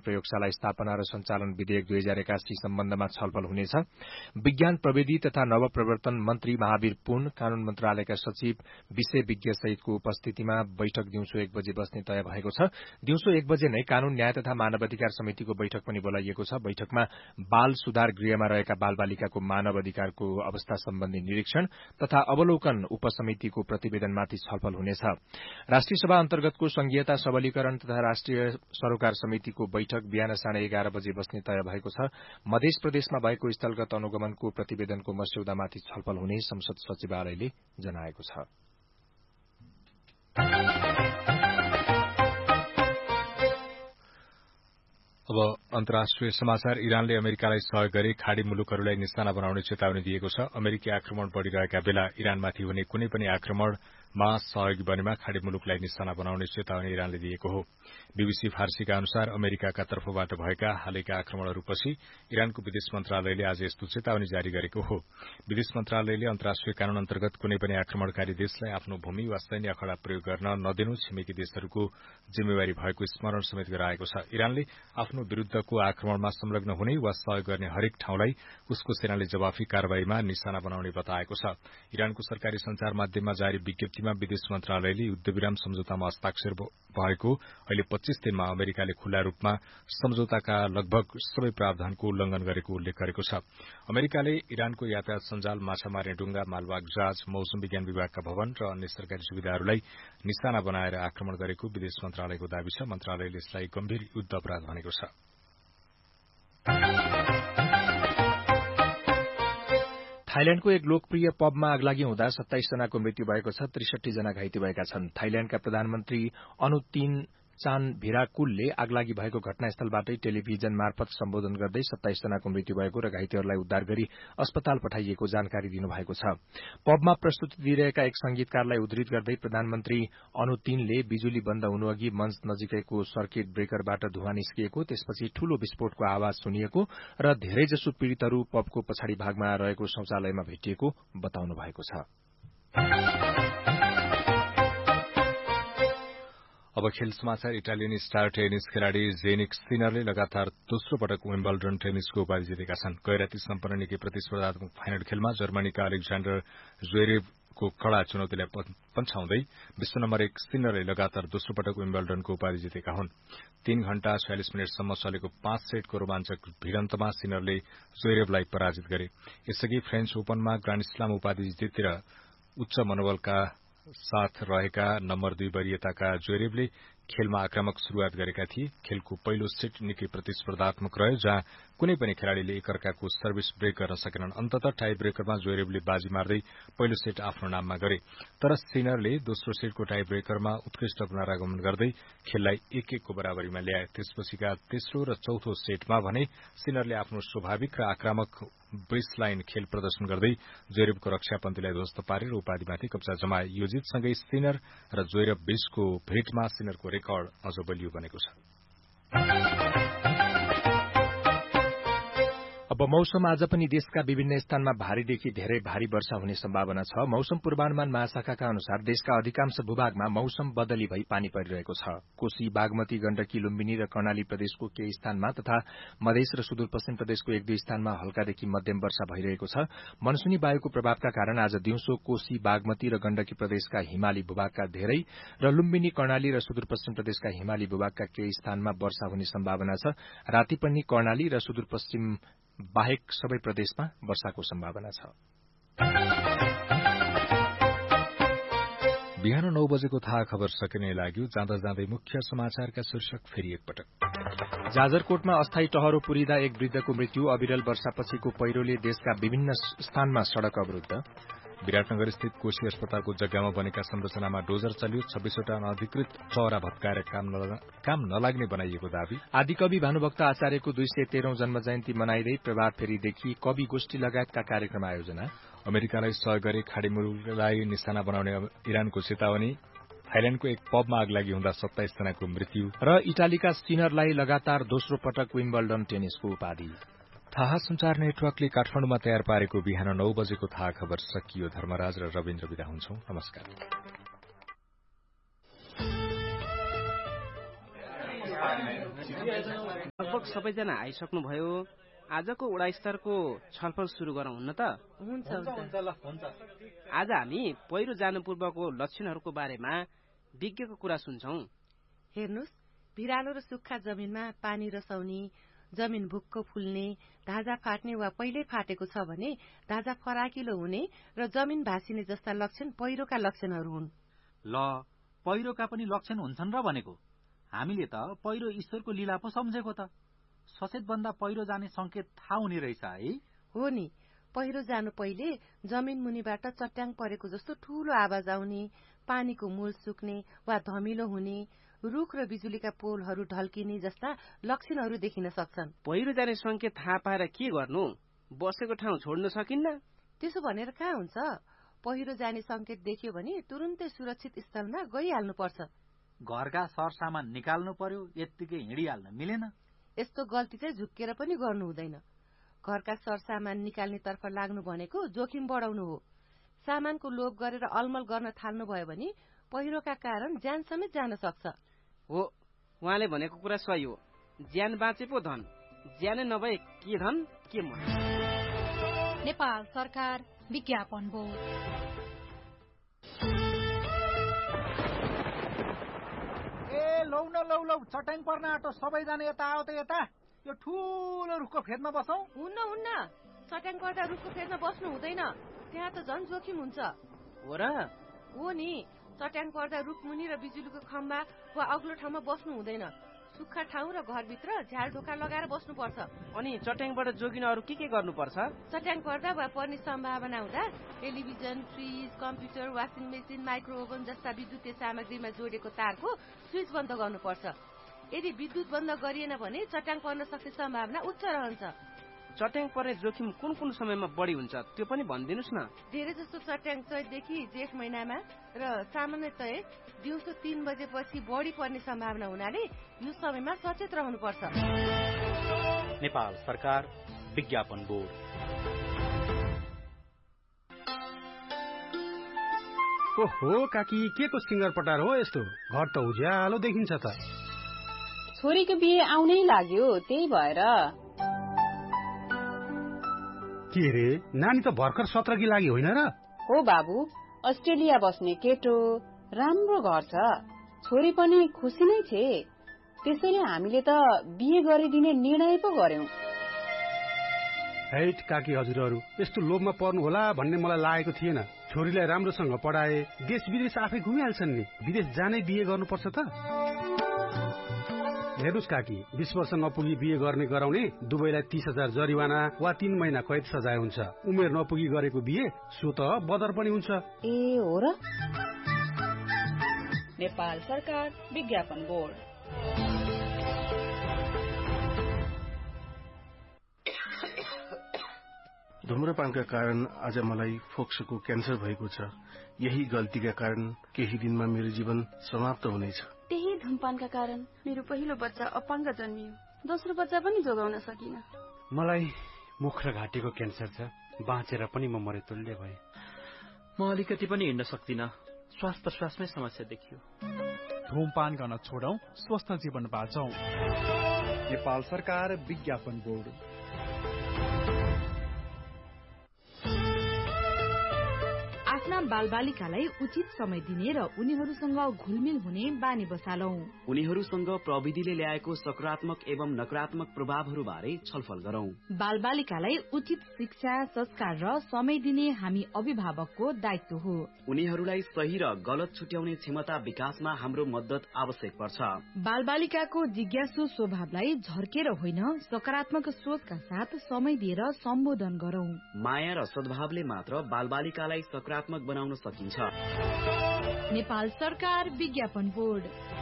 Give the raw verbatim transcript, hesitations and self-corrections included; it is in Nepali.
प्रयोगशाला स्थापना र सञ्चालन विधेयक दुई हजार एकासी सम्बन्धमा छलफल हुनेछ। विज्ञान प्रविधि तथा नवप्रवर्तन मन्त्री महावीर पुन, कानून मन्त्रालयका सचिव विषय विज्ञ सहितको उपस्थितिमा बैठक दिउँसो एक बजे बस्ने तय भएको छ। दिउँसो एक बजे नै कानून न्याय तथा मानव अधिकार समितिको बैठक पनि बोलाइएको छ। बैठकमा बाल सुधार गृहमा रहेका बालबालिकाको मानव अधिकारको अवस्था सम्बन्धी निरीक्षण तथा अवलोकन उपसमितिको प्रतिवेदनमाथि छलफल हुनेछ। राष्ट्रिय सभा अन्तर्गतको संघीयता सबलीकरण तथा राष्ट्रिय सरोकार समितिको बैठक बिहान साढे एघार बजे बस्ने तय भएको छ। मध्य प्रदेशमा भएको स्थलगत अनुगमनको प्रतिवेदनको मस्यौदामाथि छलफल हुने संसद सचिवालयले जनाएको छ। अब अन्तर्राष्ट्रिय समाचार। इरानले अमेरिकालाई सहयोग गरी खाड़ी मुलुकहरूलाई निशाना बनाउने चेतावनी दिएको छ। अमेरिकी आक्रमण बढ़िरहेका बेला इरानमाथि हुने कुनै पनि आक्रमणमा सहयोगी बनेमा खाड़ी मुलुकलाई निशाना बनाउने चेतावनी इरानले दिएको हो। बीबीसी फारसीका अनुसार अमेरिकाका तर्फबाट भएका हालैका आक्रमणहरूपछि इरानको विदेश मन्त्रालयले आज यस्तो चेतावनी जारी गरेको हो। विदेश मन्त्रालयले अन्तर्राष्ट्रिय कानून अन्तर्गत कुनै पनि आक्रमणकारी देशलाई आफ्नो भूमि वा सैन्य अखडा प्रयोग गर्न नदिनु छिमेकी देशहरूको जिम्मेवारी भएको स्मरण समेत गराएको छ। इरानले आफ्नो विरूद्धको आक्रमणमा संलग्न हुने वा सहयोग गर्ने हरेक ठाउँलाई उसको सेनाले जवाफी कार्यवाहीमा निशाना बनाउने बताएको छ। इरानको सरकारी संचार माध्यममा जारी विज्ञप्तिमा विदेश मन्त्रालयले युद्धविराम सम्झौतामा हस्ताक्षर भएको अहिले पच्चीस दिनमा अमेरिकाले खुल्ला रूपमा सम्झौताका लगभग सबै प्रावधानको उल्लंघन गरेको उल्लेख गरेको छ। अमेरिकाले इरानको यातायात सञ्जाल, माछा मार्ने डुंगा, मालवाहक जहाज, मौसम विज्ञान विभागका भवन र अन्य सरकारी सुविधाहरूलाई निशाना बनाएर आक्रमण गरेको विदेश मन्त्रालयको दावी छ। मन्त्रालयले यसलाई गम्भीर युद्ध अपराध भनेको छ। थाइल्याण्डको एक लोकप्रिय पबमा आगलागी हुँदा सत्ताइस जनाको मृत्यु भएको छ। त्रिसठी जना घाइते भएका छन्। थाइल्याण्डका प्रधानमन्त्री अनुतिन चान भिराकुलले आगलागी भएको घटनास्थलबाटै टेलिभिजन मार्फत सम्बोधन गर्दै सत्ताइस जनाको मृत्यु भएको र घाइतेहरूलाई उद्धार गरी अस्पताल पठाइएको जानकारी दिनुभएको छ। पबमा प्रस्तुति दिइरहेका एक संगीतकारलाई उद्धृत गर्दै प्रधानमन्त्री अनुतिनले बिजुली बन्द हुनुअघि मञ्च नजिकैको सर्किट ब्रेकरबाट धुवाँ निस्किएको, त्यसपछि ठूलो विस्फोटको आवाज सुनिएको र धेरैजसो पीड़ितहरू पबको पछाडि भागमा रहेको शौचालयमा भेटिएको बताउनु भएको छ। अब खेल समाचार। इटालियन स्टार टेनिस खेलाड़ी जेनिक सिनरले लगातार दोस्रो पटक विम्बल्डन टेनिसको उपाधि जितेका छन्। गैराती सम्पन्न निकै प्रतिस्पर्धात्मक फाइनल खेलमा जर्मनीका अलेक्जाण्डर ज्वेरेभको कड़ा चुनौतीलाई पन्छाउँदै विश्व नम्बर एक सिनरले लगातार दोस्रो पटक विम्बल्डनको उपाधि जितेका हुन्। तीन घण्टा छयालिस मिनटसम्म चलेको पाँच सेटको रोमाञ्चक भिडन्तमा सिनरले ज्वेरेभलाई पराजित गरे। यसअघि फ्रेन्च ओपनमा ग्रान्ड स्लाम उपाधि जितेर उच्च मनोबलका साथ रहेका नम्बर दुई वरियताका ज्वेरेभले खेलमा आक्रामक शुरूआत गरेका थिए। खेलको पहिलो सेट निकै प्रतिस्पर्धात्मक रह्यो, जहाँ कुनै पनि खेलाड़ीले एकअर्काको सर्भिस ब्रेक गर्न सकेनन्। अन्ततः टाई ब्रेकरमा ज्वेरेभले बाजी मार्दै पहिलो सेट आफ्नो नाममा गरे। तर सिनरले दोस्रो सेटको टाई ब्रेकरमा उत्कृष्ट पुनरागमन गर्दै खेललाई एक एकको बराबरीमा ल्याए। त्यसपछिका तेस्रो र चौथो सेटमा भने सिनरले आफ्नो स्वाभाविक र आक्रामक बेसलाइन खेल प्रदर्शन गर्दै ज्वेरेभको रक्षापन्थीलाई ध्वस्त पारेर उपाधिमाथि कब्जा जमाए। यो जितसँगै सिनर र ज्वेरेभ बीचको भेटमा सिनरको रेकर्ड अझ बलियो बनेको छ। अब मौसम। आज पनि देशका विभिन्न स्थानमा भारीदेखि धेरै भारी वर्षा हुने सम्भावना छ। मौसम पूर्वानुमान महाशाखाका अनुसार देशका अधिकांश भूभागमा मौसम बदली भई पानी परिरहेको छ। कोशी, बागमती, गण्डकी, लुम्बिनी र कर्णाली प्रदेशको केही स्थानमा तथा मधेस र सुदूरपश्चिम प्रदेशको एक दुई स्थानमा हल्कादेखि मध्यम वर्षा भइरहेको छ। मनसुनी वायुको प्रभावका कारण आज दिउँसो कोशी, बागमती र गण्डकी प्रदेशका हिमाली भूभागका धेरै र लुम्बिनी, कर्णाली र सुदूरपश्चिम प्रदेशका हिमाली भूभागका केही स्थानमा वर्षा हुने सम्भावना छ। राति पनि कर्णाली र सुदूरपश्चिम बाहेक सबै प्रदेशमा वर्षाको सम्भावना छ। बिहान नौ बजेको थाहा खबर सकिने लाग्यो। जाँदा जाँदै मुख्य समाचारका शीर्षक फेरि एकपटक। जाजरकोटमा अस्थायी टहरो पुरिँदा एक वृद्धको मृत्यु। अविरल वर्षापछिको पहिरोले देशका विभिन्न स्थानमा सड़क अवरूद्ध। विराटनगर स्थित कोशी अस्पतालको जग्गामा बनेका संरचनामा डोजर चल्यो। छब्बीसवटा अनधिकृत चौरा भत्काएर काम, काम नलाग्ने बनाइएको दावी। आदिकवि भानुभक्त आचार्यको दुई सय तेह्रौं जन्म जयन्ती मनाइँदै प्रभात फेरीदेखि कवि गोष्ठी लगायतका कार्यक्रम आयोजना। अमेरिकालाई सहयोग गरी खाड़ी मुलुकलाई निशाना बनाउने इरानको चेतावनी। थाइल्याण्डको एक पबमा आगलागी हुँदा सत्ताइस जनाको मृत्यु र इटालीका सिनरलाई लगातार दोस्रो पटक विम्बल्डन टेनिसको उपाधि। थाहा संचार नेटवर्कले काठमाडौँमा तयार पारेको बिहान नौ बजेको थाहा खबर सकियो। धर्मराज र रविन्द्र विदा हुन्छौं। नमस्कार। लगभग सबैजना आइसक्नुभयो। आजको वडा स्तरको छलफल सुरु गरौँ हुन्न त? हुन्छ हुन्छ ल हुन्छ। आज हामी पहिरो जानु पूर्वको लक्षणहरूको बारेमा विज्ञको कुरा सुन्छौं। हेर्नुस्, भिरालो र सुक्खा जमिनमा पानी रसाउने, जमिन भुक्क फुल्ने, धाजा फाट्ने वा पहिल्यै फाटेको छ भने धाजा फराकिलो हुने र जमिन भासिने जस्ता लक्षण पहिरोका लक्षणहरू हुन्। ल, पहिरोका पनि लक्षण हुन्छन् र भनेको। हामीले त पहिरो ईश्वरको लीला पो सम्झेको त। सचेत भन्दा पहिरो जाने संकेत थाहा हुने रहेछ है। हो नि, पहिरो जानु पहिले जमिन मुनिबाट चट्याङ परेको जस्तो ठूलो आवाज आउने, पानीको मूल सुक्ने वा धमिलो हुने, रुख र बिजुलीका पोलहरू ढल्किने जस्ता लक्षणहरू देखिन सक्छन्। पहिरो जाने संकेत थाहा पाएर के गर्नु? बसेको ठाउँ छोड्न सकिन्न? त्यसो भनेर कहाँ हुन्छ? पहिरो जाने संकेत देखियो भने तुरुन्तै सुरक्षित स्थलमा गइहाल्नुपर्छ। घरका सरसामान निकाल्नु पर्यो, यत्तिकै हिँडिहाल्न मिलेन। यस्तो गल्ती चाहिँ झुक्केर पनि गर्नु हुँदैन। घरका सरसामान निकाल्ने तर्फ लाग्नु भनेको जोखिम बढाउनु हो। सामानको लोभ गरेर अलमल गर्न थाल्नु भयो भने पहिरोका कारण ज्यान समेत जान सक्छ। हो, उहाँले भनेको कुरा सही हो। ज्यान बाँचे पो धन, ज्यानै नभए के धन के मन। नेपाल सरकार विज्ञापन बोर्ड। ए लौ न लौ लौ, चट्याङ पर्न आँटो, सबैजना यता आओ त यता। यो ठूलो रुखको फेदमा बसौं। हुन्न हुन्न, चट्याङ पर्दा रुखको फेदमा बस्नु हुँदैन, त्यहाँ त झन् जोखिम हुन्छ। हो र? हो नि, चट्याङ पर्दा रुखमुनि र बिजुलीको खम्बा वा अग्लो ठाउँमा बस्नु हुँदैन। सुक्खा ठाउँ र घरभित्र झ्याल ढोका लगाएर बस्नुपर्छ। अनि चट्याङबाट जोगिन अरू के के गर्नुपर्छ? चट्याङ पर्दा वा पर्ने सम्भावना हुँदा television, fridge, computer, washing machine, micro oven जस्ता विद्युतीय सामग्रीमा जोडेको तारको स्विच बन्द गर्नुपर्छ। यदि विद्युत बन्द गरिएन भने चट्याङ पर्न सक्ने सम्भावना उच्च रहन्छ। चट्याङ पर्ने जोखिम कुन कुन समयमा बढी हुन्छ त्यो पनि भनिदिनुस् न। धेरै जस्तो चट्याङ चैतदेखि जेठ महिनामा र सामान्यतया दिउँसो तीन बजेपछि बढी पर्ने सम्भावना हुनाले यो समयमा सचेत रहनुपर्छ। नेपाल सरकार विज्ञापन बोर्ड। ओहो काकी, के को सिंगर पटार हो यस्तो? घर त उज्यालो देखिन्छ त। छोरीको बिहे आउनै लाग्यो, त्यही भएर। के रे, नानी त भर्खर सत्रकी लागि होइन र? हो बाबु, अस्ट्रेलिया बस्ने केटो, राम्रो घर छ, छोरी पनि खुसी नै छे। त्यसैले हामीले त बिहे गरिदिने निर्णय पो गर्यौं। हैट काकी हजुरहरू, यस्तो लोभमा पर्नु होला भन्ने मलाई लागेको थिएन। छोरीलाई राम्रोसँग पढाए, देश विदेश आफै घुमिहाल्छन् नि। विदेश जानै बिहे गर्नुपर्छ त? हेर्नुस् काकी, बीस वर्ष नपुगी बिहे गर्ने गराउने दुवैलाई तीस हजार जरिवाना वा तीन महिना कैद सजाय हुन्छ। उमेर नपुगी गरेको बिहे सो त बदर पनि हुन्छ। ए हो र? नेपाल सरकार विज्ञापन बोर्ड। धुम्रपानका कारण आज मलाई फोक्सोको क्यान्सर भएको छ। यही गल्तीका कारण केही दिनमा मेरो जीवन समाप्त हुनेछ। त्यही धुमपानका कारण मेरो पहिलो बच्चा अपाङ्ग जन्मियो, दोस्रो बच्चा पनि जोगाउन सकिन। मलाई मुख र घाँटीको क्यान्सर छ, बाँचेर पनि म मरेतुल्य भए। म अलिकति पनि हिँड्न सक्दिनँ, श्वास प्रश्वासमै समस्या देखियो। धूमपान गर्न छोडौं, स्वस्थ जीवन बाँचौं। नेपाल सरकार विज्ञापन बोर्ड। आफ्ना बालबालिकालाई उचित समय दिने र उनीहरूसँग घुलमिल हुने बानी बसालौं। उनीहरूसँग प्रविधिले ल्याएको सकारात्मक एवं नकारात्मक प्रभावहरू बारे छलफल गरौं। बालबालिकालाई उचित शिक्षा, संस्कार र समय दिने हामी अभिभावकको दायित्व हो। उनीहरूलाई सही र गलत छुट्याउने क्षमता विकासमा हाम्रो मद्दत आवश्यक पर्छ। बालबालिकाको जिज्ञासु स्वभावलाई झर्केर होइन, सकारात्मक सोचका साथ समय दिएर सम्बोधन गरौं। माया र सद्भावले मात्र बालबालिकालाई सकारात्मक बनाउन सकिन्छ। नेपाल सरकार विज्ञापन बोर्ड।